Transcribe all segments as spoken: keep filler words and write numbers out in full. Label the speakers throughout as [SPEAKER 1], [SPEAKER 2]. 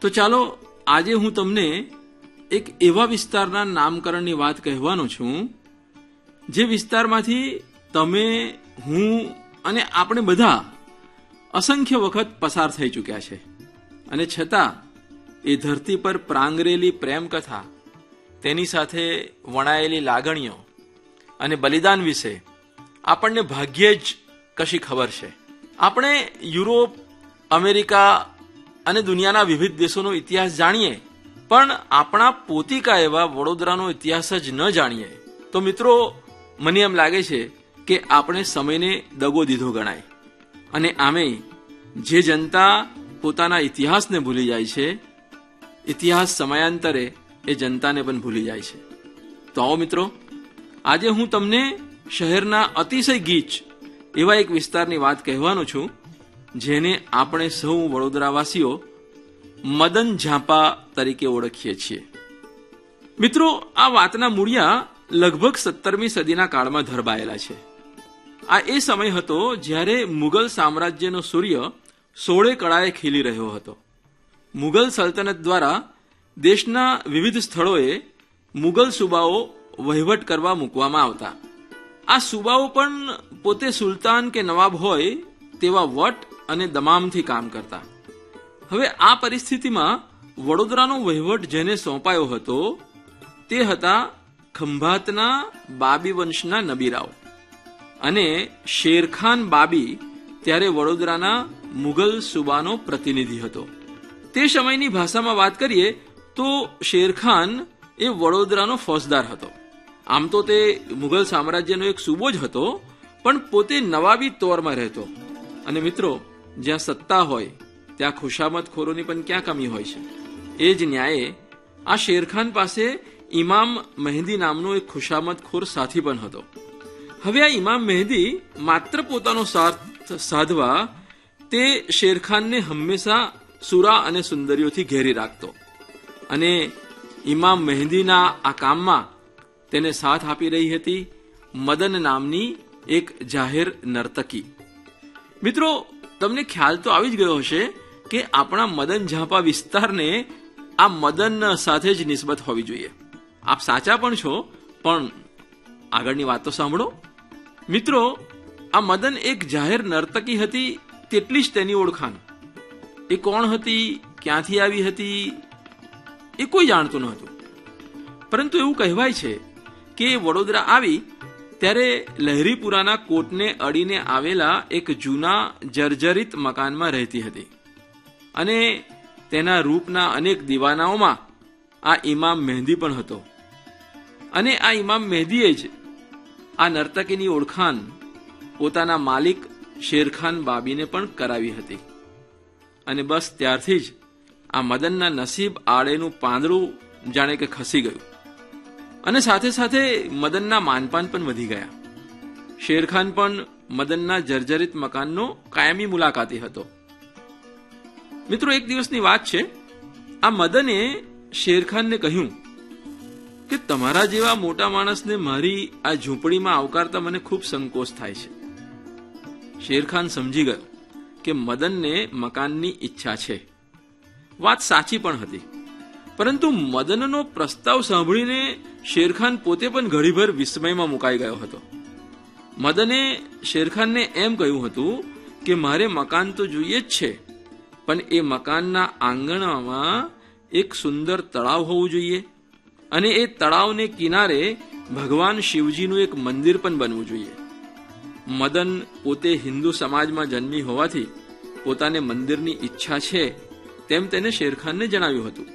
[SPEAKER 1] તો ચાલો આજે હું તમને એક એવા વિસ્તારના નામકરણની વાત કહેવાનો છું જે વિસ્તારમાંથી તમે, હું અને આપણે બધા અસંખ્ય વખત પસાર થઈ ચૂક્યા છે, અને છતાં એ ધરતી પર પ્રાંગરેલી પ્રેમ કથા, તેની સાથે વણાયેલી લાગણીઓ અને બલિદાન વિશે આપણને ભાગ્યે જ કશી ખબર છે. આપણે યુરોપ, અમેરિકા અને દુનિયાના વિવિધ દેશોનો ઇતિહાસ જાણીએ, પણ આપણા પોતિકા એવા વડોદરાનો ઇતિહાસ જ ન જાણીએ તો મિત્રો, મને એમ લાગે છે કે આપણે સમયને દગો દીધો ગણાય. અને આમેય જે જનતા પોતાના ઇતિહાસને ભૂલી જાય છે, ઇતિહાસ સમયાંતરે એ જનતાને પણ ભૂલી જાય છે. તો આવો મિત્રો, આજે હું તમને શહેરના અતિશય ગીચ એવા એક વિસ્તારની વાત કહેવાનો છું, જેને આપણે સૌ વડોદરાવાસીઓ મદન ઝાંપા તરીકે ઓળખીએ છીએ. મિત્રો, આ વાતના મૂળિયા લગભગ સત્તરમી સદીના કાળમાં ધરબાયેલા છે. આ એ સમય હતો જ્યારે મુગલ સામ્રાજ્યનો સૂર્ય સોળે કળાએ ખીલી રહ્યો હતો. મુગલ સલ્તનત દ્વારા દેશના વિવિધ સ્થળોએ મુગલ સુબાઓ વહીવટ કરવા મૂકવામાં આવતા. આ સુબાઓ પણ પોતે સુલતાન કે નવાબ હોય તેવા વટ અને દમામથી કામ કરતા. હવે આ પરિસ્થિતિમાં વડોદરાનો વહીવટ જેને સોંપાયો હતો તે હતા ખંભાતના બાબી વંશના નબીરાવ, અને શેરખાન બાબી ત્યારે વડોદરાના મુગલ સુબાનો પ્રતિનિધિ હતો. તે સમયની ભાષામાં વાત કરીએ તો શેરખાન એ વડોદરાનો ફોજદાર હતો. આમ તો તે મુગલ સામ્રાજ્યનો એક સૂબો જ હતો, પણ પોતે નવાબી તોરમાં રહેતો. અને મિત્રો, જ્યાં સત્તા હોય ત્યાં ખુશામતખોરોની પણ ક્યાં કમી હોય છે. એ જ ન્યાયે આ શેરખાન પાસે ઇમામ મહેદી નામનો એક ખુશામતખોર સાથી પણ હતો. હવે આ ઇમામ મહેદી માત્ર પોતાનો સાથ સાધવા તે શેરખાનને હંમેશા સુરા અને સુંદરીઓથી ઘેરી રાખતો, અને ઇમામ મહેદીના આ કામમાં તેને સાથ આપી રહી હતી મદન નામની એક જાહેર નર્તકી. મિત્રો, તમને ખ્યાલ તો આવી જ ગયો હશે કે આપણા મદન ઝાંપા વિસ્તારને આ મદન સાથે જ નિસ્બત હોવી જોઈએ. આપ સાચા પણ છો, પણ આગળની વાત તો સાંભળો. મિત્રો, આ મદન એક જાહેર નર્તકી હતી, તેટલી જ તેની ઓળખાણ. એ કોણ હતી, ક્યાંથી આવી હતી, એ કોઈ જાણતું ન હતું. પરંતુ એવું કહેવાય છે કે વડોદરા આવી ત્યારે લહેરીપુરાના કોટને અડીને આવેલા એક જૂના જર્જરિત મકાનમાં રહેતી હતી, અને તેના રૂપના અનેક દીવાનાઓમાં આ ઇમામ મહેદી પણ હતો. અને આ ઇમામ મહેદીએ જ આ નર્તકીની ઓળખાણ પોતાના માલિક શેરખાન બાબીને પણ કરાવી હતી. અને બસ ત્યારથી જ આ મદનના નસીબ આડેનું પાંદડું જાણે કે ખસી ગયું, અને સાથે સાથે મદનના માનપાન પણ વધી ગયા. શેરખાન પણ મદનના જર્જરિત મકાનનો કાયમી મુલાકાતી હતો. મિત્રો, એક દિવસની વાત છે, આ મદને શેરખાનને કહ્યું કે તમારા જેવા મોટા માણસને મારી આ ઝૂંપડીમાં આવકારતા મને ખૂબ સંકોચ થાય છે. શેરખાન સમજી ગયો કે મદનને મકાનની ઈચ્છા છે. વાત સાચી પણ હતી, પરંતુ મદનનો પ્રસ્તાવ સાંભળીને શેરખાન પોતે પણ ઘડીભર વિસ્મયમાં મુકાઈ ગયો હતો. મદને શેરખાનને એમ કહ્યું હતું કે મારે મકાન તો જોઈએ જ છે, પણ એ મકાનના આંગણામાં એક સુંદર તળાવ હોવું જોઈએ, અને એ તળાવને કિનારે ભગવાન શિવજીનું એક મંદિર પણ બનવું જોઈએ. મદન પોતે હિન્દુ સમાજમાં જન્મી હોવાથી પોતાને મંદિરની ઈચ્છા છે તેમ તેને શેરખાનને જણાવ્યું હતું.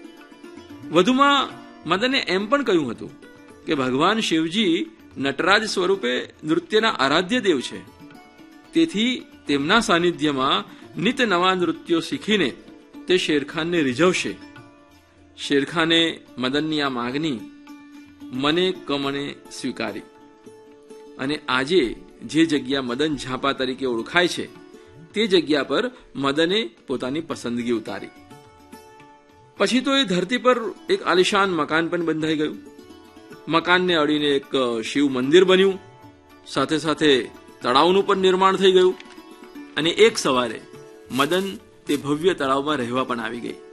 [SPEAKER 1] વધુમાં મદને એમ પણ કહ્યું હતું કે ભગવાન શિવજી નટરાજ સ્વરૂપે નૃત્યના આરાધ્ય દેવ છે, તેથી તેમના સાનિધ્યમાં નિત નવા નૃત્યો શીખીને તે શેરખાનને રીઝવશે. શેરખાને મદનની આ માગણી મને કમણે સ્વીકારી, અને આજે જે જગ્યા મદન ઝાંપા તરીકે ઓળખાય છે તે જગ્યા પર મદને પોતાની પસંદગી ઉતારી. પછી તો એ ધરતી પર એક આલિશાન મકાન પણ બંધાઈ ગયું. મકાનને અડીને એક શિવ મંદિર બન્યું, સાથે સાથે તળાવનું પણ નિર્માણ થઈ ગયું, અને એક સવારે મદન તે ભવ્ય તળાવમાં રહેવા પણ આવી ગઈ.